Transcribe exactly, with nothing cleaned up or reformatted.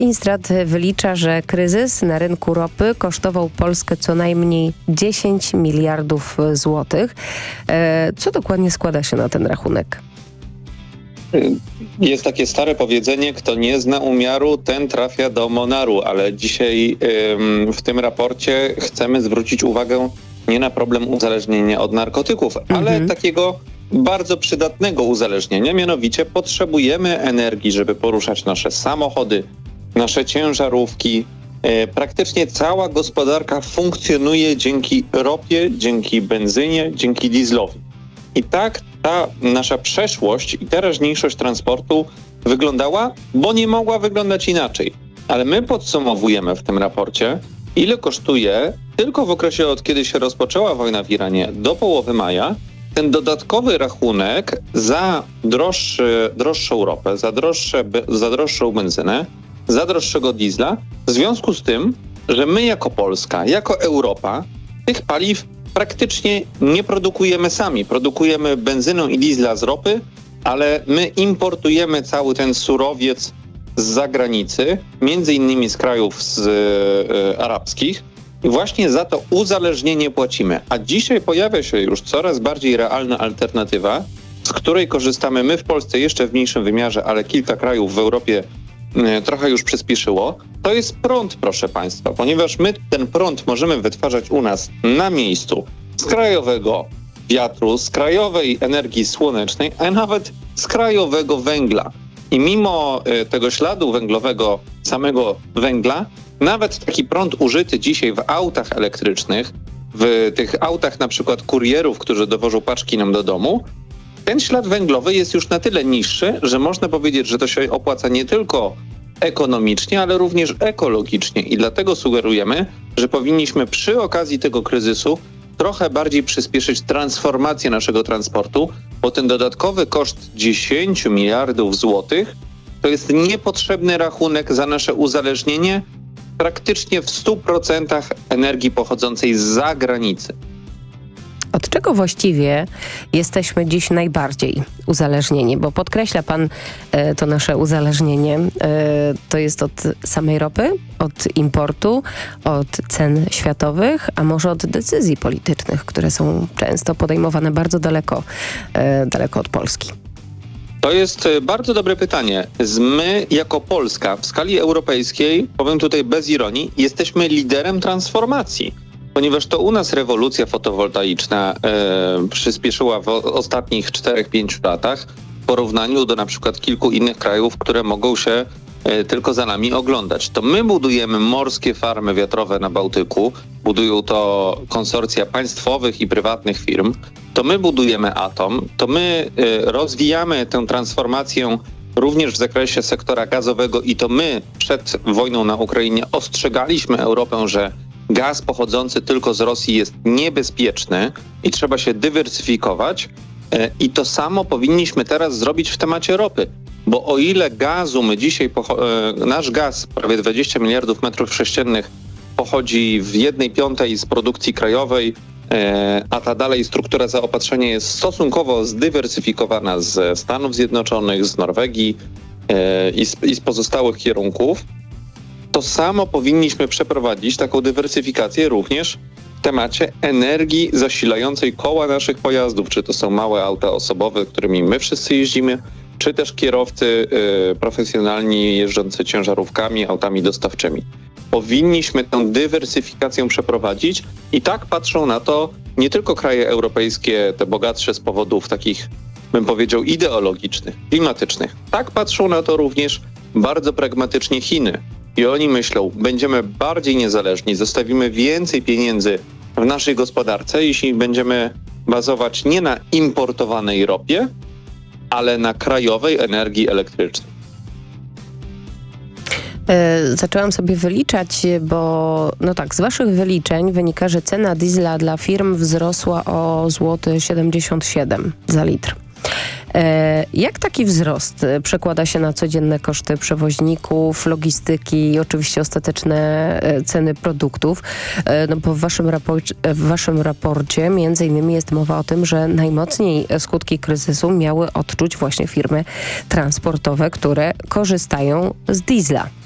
Instrat wylicza, że kryzys na rynku ropy kosztował Polskę co najmniej dziesięć miliardów złotych. Co dokładnie składa się na ten rachunek? Jest takie stare powiedzenie, kto nie zna umiaru, ten trafia do monaru, ale dzisiaj ym, w tym raporcie chcemy zwrócić uwagę nie na problem uzależnienia od narkotyków, mhm. ale takiego bardzo przydatnego uzależnienia, mianowicie potrzebujemy energii, żeby poruszać nasze samochody, nasze ciężarówki. E, praktycznie cała gospodarka funkcjonuje dzięki ropie, dzięki benzynie, dzięki dieslowi. I tak ta nasza przeszłość i teraźniejszość transportu wyglądała, bo nie mogła wyglądać inaczej. Ale my podsumowujemy w tym raporcie, ile kosztuje tylko w okresie, od kiedy się rozpoczęła wojna w Iranie do połowy maja, ten dodatkowy rachunek za droższy, droższą ropę, za, droższe, za droższą benzynę, za droższego diesla, w związku z tym, że my jako Polska, jako Europa tych paliw praktycznie nie produkujemy sami. Produkujemy benzynę i diesla z ropy, ale my importujemy cały ten surowiec z zagranicy, między innymi z krajów z, e, arabskich i właśnie za to uzależnienie płacimy. A dzisiaj pojawia się już coraz bardziej realna alternatywa, z której korzystamy my w Polsce jeszcze w mniejszym wymiarze, ale kilka krajów w Europie e, trochę już przyspieszyło. To jest prąd, proszę Państwa, ponieważ my ten prąd możemy wytwarzać u nas na miejscu z krajowego wiatru, z krajowej energii słonecznej, a nawet z krajowego węgla. I mimo y, tego śladu węglowego, samego węgla, nawet taki prąd użyty dzisiaj w autach elektrycznych, w tych autach na przykład kurierów, którzy dowożą paczki nam do domu, ten ślad węglowy jest już na tyle niższy, że można powiedzieć, że to się opłaca nie tylko ekonomicznie, ale również ekologicznie. I dlatego sugerujemy, że powinniśmy przy okazji tego kryzysu trochę bardziej przyspieszyć transformację naszego transportu, bo ten dodatkowy koszt dziesięć miliardów złotych to jest niepotrzebny rachunek za nasze uzależnienie praktycznie w stu procentach energii pochodzącej z zagranicy. Od czego właściwie jesteśmy dziś najbardziej uzależnieni? Bo podkreśla pan e, to nasze uzależnienie. E, to jest od samej ropy, od importu, od cen światowych, a może od decyzji politycznych, które są często podejmowane bardzo daleko, e, daleko od Polski. To jest bardzo dobre pytanie. My jako Polska w skali europejskiej, powiem tutaj bez ironii, jesteśmy liderem transformacji. Ponieważ to u nas rewolucja fotowoltaiczna e, przyspieszyła w ostatnich czterech pięciu latach w porównaniu do na przykład kilku innych krajów, które mogą się e, tylko za nami oglądać. To my budujemy morskie farmy wiatrowe na Bałtyku, budują to konsorcja państwowych i prywatnych firm, to my budujemy atom, to my e, rozwijamy tę transformację również w zakresie sektora gazowego i to my przed wojną na Ukrainie ostrzegaliśmy Europę, że gaz pochodzący tylko z Rosji jest niebezpieczny i trzeba się dywersyfikować. I to samo powinniśmy teraz zrobić w temacie ropy. Bo o ile gazu my dzisiaj, nasz gaz, prawie dwadzieścia miliardów metrów sześciennych, pochodzi w jednej piątej z produkcji krajowej, a ta dalej struktura zaopatrzenia jest stosunkowo zdywersyfikowana z Stanów Zjednoczonych, z Norwegii i z, i z pozostałych kierunków, to samo powinniśmy przeprowadzić, taką dywersyfikację również w temacie energii zasilającej koła naszych pojazdów. Czy to są małe auta osobowe, którymi my wszyscy jeździmy, czy też kierowcy y, profesjonalni jeżdżący ciężarówkami, autami dostawczymi. Powinniśmy tę dywersyfikację przeprowadzić i tak patrzą na to nie tylko kraje europejskie, te bogatsze z powodów takich, bym powiedział, ideologicznych, klimatycznych. Tak patrzą na to również bardzo pragmatycznie Chiny. I oni myślą, będziemy bardziej niezależni, zostawimy więcej pieniędzy w naszej gospodarce, jeśli będziemy bazować nie na importowanej ropie, ale na krajowej energii elektrycznej. Zaczęłam sobie wyliczać, bo no tak, z waszych wyliczeń wynika, że cena diesla dla firm wzrosła o złoty siedemdziesiąt siedem za litr. Jak taki wzrost przekłada się na codzienne koszty przewoźników, logistyki i oczywiście ostateczne ceny produktów? No bo w waszym raporcie, w waszym raporcie między innymi jest mowa o tym, że najmocniej skutki kryzysu miały odczuć właśnie firmy transportowe, które korzystają z diesla.